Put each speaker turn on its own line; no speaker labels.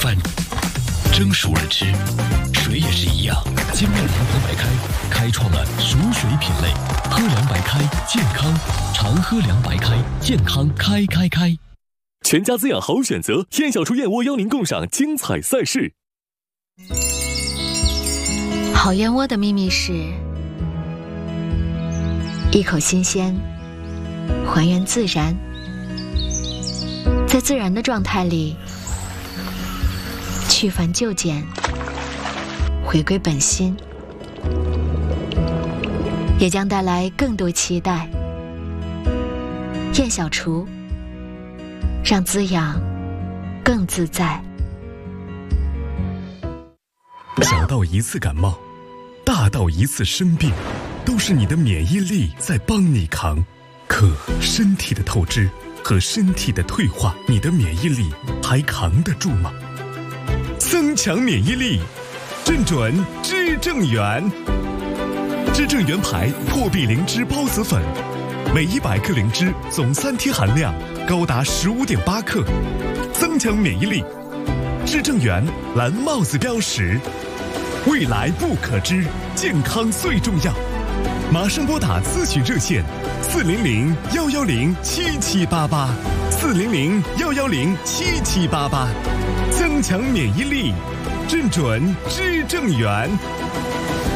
饭蒸熟了吃，水也是一样。金麦阳光白开开创了熟水品类，喝凉白开健康，常喝凉白开，健康开。
全家滋养好选择，燕小厨燕窝邀您共赏精彩赛事。
好燕窝的秘密是一口新鲜，还原自然，在自然的状态里去繁就简，回归本心，也将带来更多期待。燕小厨，让滋养更自在。
小到一次感冒，大到一次生病，都是你的免疫力在帮你扛。可身体的透支和身体的退化，你的免疫力还扛得住吗？增强免疫力，正准知正元。知正元牌破壁灵芝孢子粉，每100克灵芝总3天含量高达15.8克，增强免疫力。知正元蓝帽子标识，未来不可知，健康最重要。马上拨打咨询热线400-110-7788，400-110-7788，增强免疫力，正准知正元。